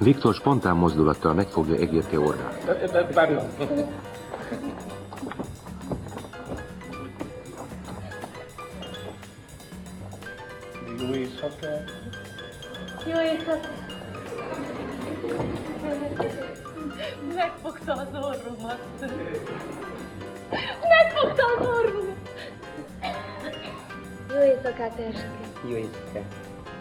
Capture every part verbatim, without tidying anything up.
Viktor spontán mozdulattal megfogja Egérke orrát. Pardon. Jó éjszakát. Jó éjszakát. Megfogta az orromat. Megfogta az orromat. Jó éjszakát, Erske. Jó éjszakát.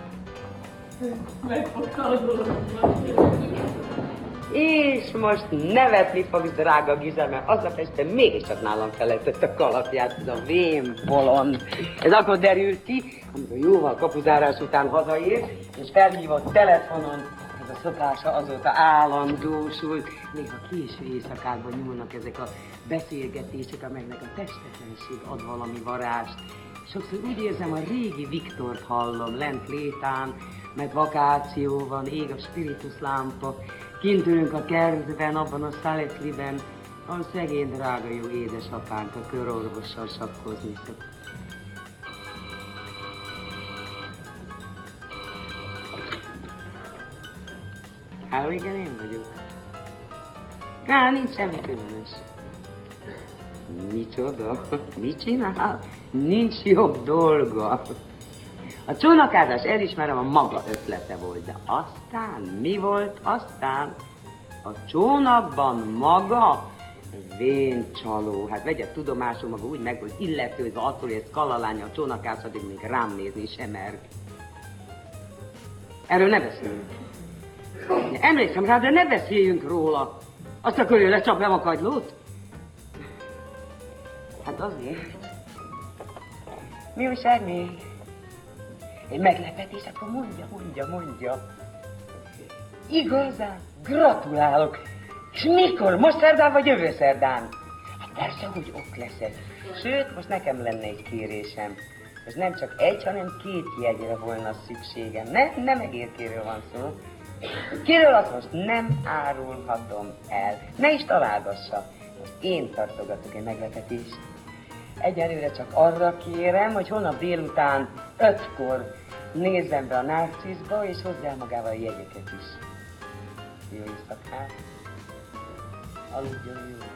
Megfogta az orromat. És most nevetni fogsz, drága Giza, mert aznap este mégiscsak nálam felejtett a kalapját, ez a vén bolond. Ez akkor derült ki, amikor jóval kapuzárás után hazaért, és felhívott telefonon. Ez a szokása azóta állandósult. Néha késő éjszakákban nyúlnak ezek a beszélgetések, amelynek a testetlenség ad valami varást. Sokszor úgy érzem, a régi Viktort hallom lent létán, mert vakáció van, ég a spiritus lámpa, kint ülünk a kertben, abban a szaletliben, ahol szegény drága jó édesapánk a körorvossal sakkozni szokott. Hát igen, én vagyok. Á, nincs semmi különös. Micsoda? Mit csinál? Nincs jobb dolga. A csónakázás, elismerem, a maga ötlete volt, de aztán mi volt aztán? A csónakban maga vén csaló. Hát vegye tudomásul, maga úgy meg volt illetőzve attól, hogy ez kalalánya a csónakáz, addig még rám nézni sem mer. Erről ne beszéljünk. Emlékszem rá, de ne beszéljünk róla. Azt akarja, hogy lecsapjam a kagylót? Hát azért. Mi újság még? Egy meglepetés, akkor mondja, mondja, mondja. Igazán gratulálok. És mikor? Most szerdán vagy jövő szerdán? Hát persze, hogy ott leszek. Sőt, most nekem lenne egy kérésem. Most nem csak egy, hanem két jegyre volna szükségem. Ne, nem Egérkéről van szó. Kiről azt most nem árulhatom el. Ne is találgassa. Most én tartogatok egy meglepetést. Egyelőre csak arra kérem, hogy holnap délután ötkor nézzem be a Narciszba, és hozzá magával a jegyeket is. Jó éjszakát! Aludjon jó!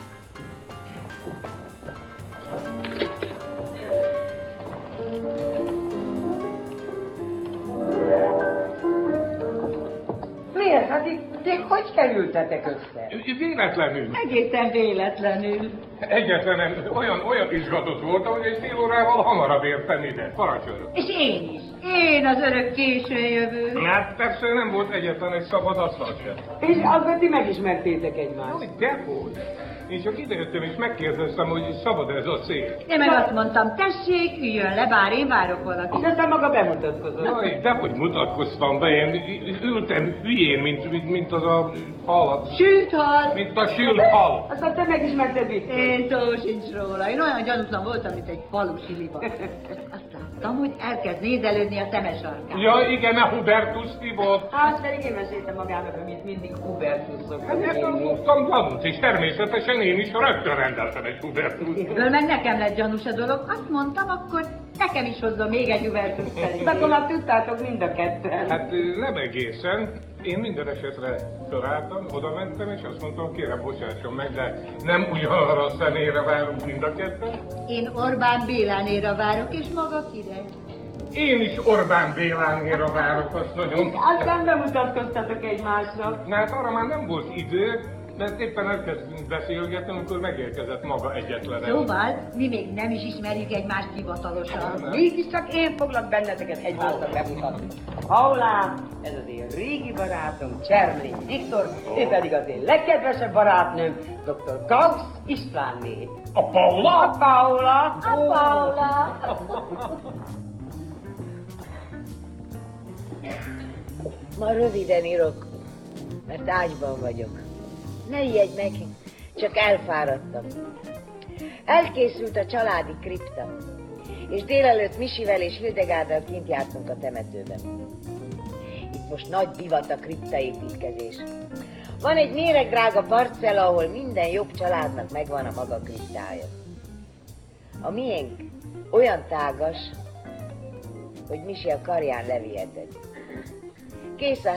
Miért? Hát itt hogy kerültetek össze? Véletlenül. Egészen véletlenül. Egyetlen olyan, olyan izgatott voltam, hogy egy fél órával hamarabb értem ide. Parancsoljon. És én is. Én az örök későn jövő. Hát persze nem volt egyetlen egy szabad asztal sem. És akkor ti megismertétek egymást. Hogy dehogy. Én csak idejöttem és megkérdeztem, hogy szabad ez a szél. Én meg azt mondtam, tessék, üljön le, bár én várok valakit. És aztán maga bemutatkozott. Jaj, dehogy mutatkoztam be, én ültem hülyén, mint, mint, mint az a hal. Sült hal. Mint a sült hal. Aztán te megismerted Viktor. Én szó sincs róla. Én olyan gyanútlan voltam, mint egy falusi liba. Azt láttam, hogy elkezd nézelődni a szemes sarkán. Ja, igen, a Hubertus Tibor. Hát pedig én meséltem magának, amit mindig Hubertus szokott. Hát nem mondtam gyanút, és természetesen én is rögtön rendeltem egy Hubertus. Ebből meg nekem lett gyanús a dolog. Azt mondtam, akkor nekem is hozzon még egy Hubertus szerint. Akkor már tudtátok mind a ketten. Hát nem egészen. Én minden esetre felálltam, oda mentem, és azt mondtam, kérem, bocsásson meg, de nem ugyanarra a személyre várunk mind a ketten. Én Orbán Bélánéra várok, és maga kire? Én is Orbán Bélánéra várok, azt nagyon. Aztán bemutatkoztatok egymásnak. Na hát arra már nem volt idő, mert éppen elkezdtünk beszélgetni, amikor megérkezett maga egyetlen. Szóval mi még nem is ismerjük egymást hivatalosan. Mégiscsak én foglak benneteket egymásnak bemutatni. Paulám, ez az én régi barátom, Csermény Viktor, ő pedig az én legkedvesebb barátnőm, doktor Gauss Istvánné. A Paula? A Paula! A Paula! Ma röviden írok, mert ágyban vagyok. Ne ijedj meg, csak elfáradtam. Elkészült a családi kripta, és délelőtt Misivel és Hildegárdal kint jártunk a temetőben. Itt most nagy divat a kriptaépítkezés. Van egy méregdrága parcella, ahol minden jobb családnak megvan a maga kriptája. A miénk olyan tágas, hogy Misi a karján leviheted. Kész a